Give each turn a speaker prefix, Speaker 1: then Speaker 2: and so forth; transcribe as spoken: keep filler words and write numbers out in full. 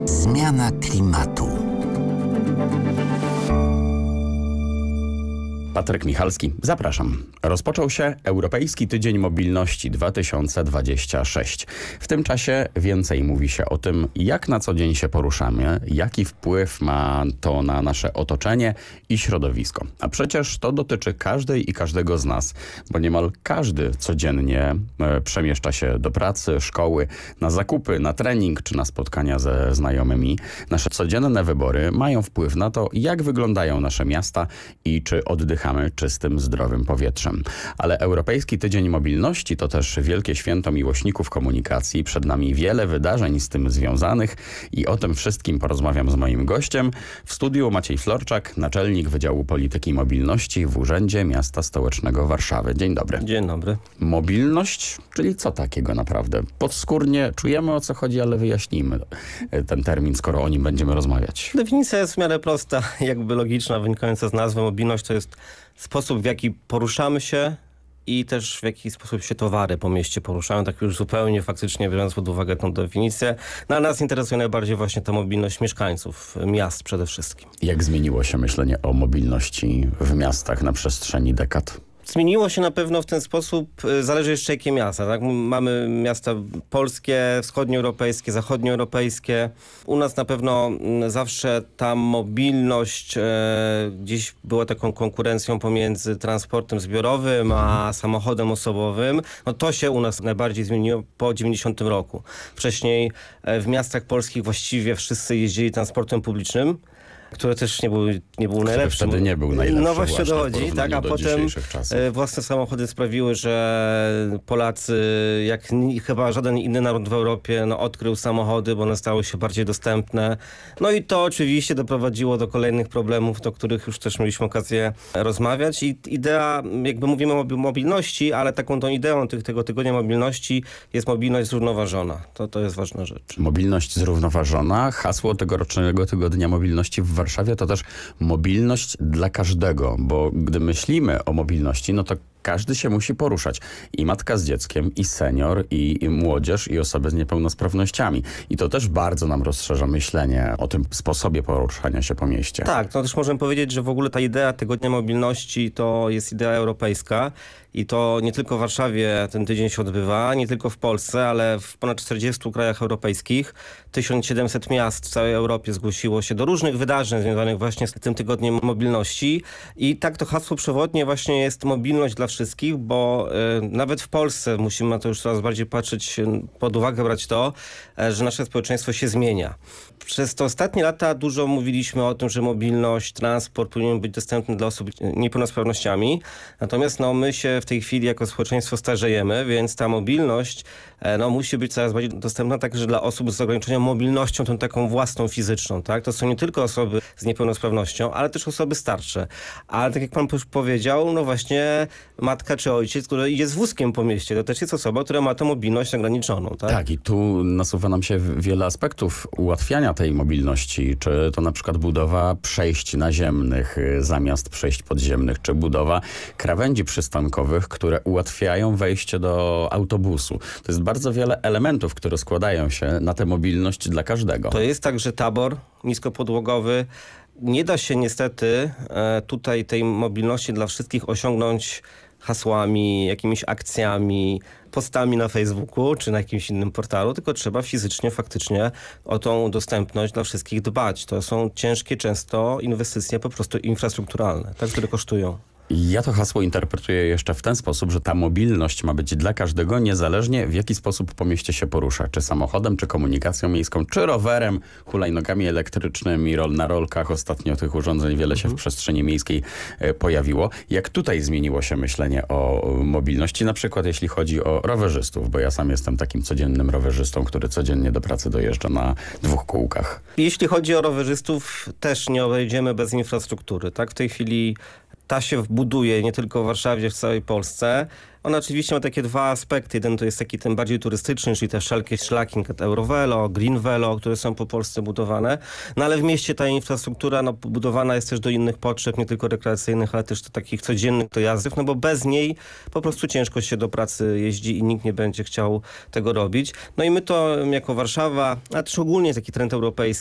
Speaker 1: Zmiana klimatu.
Speaker 2: Patryk Michalski, zapraszam. Rozpoczął się Europejski Tydzień Mobilności dwa tysiące dwudziesty szósty. W tym czasie więcej mówi się o tym, jak na co dzień się poruszamy, jaki wpływ ma to na nasze otoczenie i środowisko. A przecież to dotyczy każdej i każdego z nas, bo niemal każdy codziennie e, przemieszcza się do pracy, szkoły, na zakupy, na trening czy na spotkania ze znajomymi. Nasze codzienne wybory mają wpływ na to, jak wyglądają nasze miasta i czy oddychamy czystym, zdrowym powietrzem. Ale Europejski Tydzień Mobilności to też wielkie święto miłośników komunikacji. Przed nami wiele wydarzeń z tym związanych i o tym wszystkim porozmawiam z moim gościem. W studiu Maciej Florczak, naczelnik Wydziału Polityki Mobilności w Urzędzie Miasta Stołecznego Warszawy. Dzień dobry.
Speaker 3: Dzień dobry.
Speaker 2: Mobilność, czyli co takiego naprawdę? Podskórnie czujemy, o co chodzi, ale wyjaśnijmy ten termin, skoro o nim będziemy rozmawiać.
Speaker 3: Definicja jest w miarę prosta, jakby logiczna, wynikająca z nazwy. Mobilność to jest sposób, w jaki poruszamy się i też w jaki sposób się towary po mieście poruszają, tak już zupełnie faktycznie biorąc pod uwagę tą definicję. No, a nas interesuje najbardziej właśnie ta mobilność mieszkańców, miast przede wszystkim.
Speaker 2: Jak zmieniło się myślenie o mobilności w miastach na przestrzeni dekad?
Speaker 3: Zmieniło się na pewno w ten sposób, zależy jeszcze jakie miasta, tak? Mamy miasta polskie, wschodnioeuropejskie, zachodnioeuropejskie. U nas na pewno zawsze ta mobilność e, gdzieś była taką konkurencją pomiędzy transportem zbiorowym a samochodem osobowym. No to się u nas najbardziej zmieniło po dziewięćdziesiątym roku. Wcześniej e, w miastach polskich właściwie wszyscy jeździli transportem publicznym, który też nie był, nie był najlepszy.
Speaker 2: Wtedy nie był najlepszy.
Speaker 3: No właśnie dochodzi, tak, a
Speaker 2: do
Speaker 3: potem
Speaker 2: czasów.
Speaker 3: własne samochody sprawiły, że Polacy, jak chyba żaden inny naród w Europie, no, odkrył samochody, bo one stały się bardziej dostępne. No i to oczywiście doprowadziło do kolejnych problemów, o których już też mieliśmy okazję rozmawiać. I idea, jakby mówimy o mobilności, ale taką tą ideą tych, tego tygodnia mobilności jest mobilność zrównoważona. To, to jest ważna rzecz.
Speaker 2: Mobilność zrównoważona. Hasło tegorocznego tygodnia mobilności w Warszawie to też mobilność dla każdego, bo gdy myślimy o mobilności, no to każdy się musi poruszać. I matka z dzieckiem, i senior, i, i młodzież, i osoby z niepełnosprawnościami. I to też bardzo nam rozszerza myślenie o tym sposobie poruszania się po mieście.
Speaker 3: Tak, to też możemy powiedzieć, że w ogóle ta idea tygodnia mobilności to jest idea europejska. I to nie tylko w Warszawie ten tydzień się odbywa, nie tylko w Polsce, ale w ponad czterdziestu krajach europejskich. tysiąc siedemset miast w całej Europie zgłosiło się do różnych wydarzeń związanych właśnie z tym tygodniem mobilności. I tak to hasło przewodnie właśnie jest mobilność dla wszystkich, bo y, nawet w Polsce musimy na to już coraz bardziej patrzeć, pod uwagę brać to, y, że nasze społeczeństwo się zmienia. Przez te ostatnie lata dużo mówiliśmy o tym, że mobilność, transport powinien być dostępny dla osób z niepełnosprawnościami. Natomiast no, my się w tej chwili jako społeczeństwo starzejemy, więc ta mobilność no, musi być coraz bardziej dostępna także dla osób z ograniczoną mobilnością, tą taką własną, fizyczną. Tak? To są nie tylko osoby z niepełnosprawnością, ale też osoby starsze. Ale tak jak pan powiedział, no właśnie matka czy ojciec, który idzie z wózkiem po mieście, to też jest osoba, która ma tę mobilność ograniczoną. Tak,
Speaker 2: tak i tu nasuwa nam się wiele aspektów ułatwiania tej mobilności. Czy to na przykład budowa przejść naziemnych zamiast przejść podziemnych, czy budowa krawędzi przystankowych, które ułatwiają wejście do autobusu. To jest bardzo wiele elementów, które składają się na tę mobilność dla każdego.
Speaker 3: To jest także tabor niskopodłogowy. Nie da się niestety tutaj tej mobilności dla wszystkich osiągnąć hasłami, jakimiś akcjami, postami na Facebooku czy na jakimś innym portalu, tylko trzeba fizycznie, faktycznie o tą dostępność dla wszystkich dbać. To są ciężkie często inwestycje po prostu infrastrukturalne, tak, które kosztują.
Speaker 2: Ja to hasło interpretuję jeszcze w ten sposób, że ta mobilność ma być dla każdego, niezależnie w jaki sposób po mieście się porusza. Czy samochodem, czy komunikacją miejską, czy rowerem, hulajnogami elektrycznymi, rol na rolkach. Ostatnio tych urządzeń wiele się w przestrzeni miejskiej e, pojawiło. Jak tutaj zmieniło się myślenie o mobilności, na przykład jeśli chodzi o rowerzystów, bo ja sam jestem takim codziennym rowerzystą, który codziennie do pracy dojeżdża na dwóch kółkach.
Speaker 3: Jeśli chodzi o rowerzystów, też nie obejdziemy bez infrastruktury. Tak, w tej chwili ta się buduje nie tylko w Warszawie, w całej Polsce. Ona oczywiście ma takie dwa aspekty. Jeden to jest taki ten bardziej turystyczny, czyli te wszelkie szlaki, na przykład Eurovelo, Green Velo, które są po Polsce budowane. No ale w mieście ta infrastruktura no, budowana jest też do innych potrzeb, nie tylko rekreacyjnych, ale też do takich codziennych dojazdów, no bo bez niej po prostu ciężko się do pracy jeździ i nikt nie będzie chciał tego robić. No i my to jako Warszawa, a też ogólnie taki trend europejski,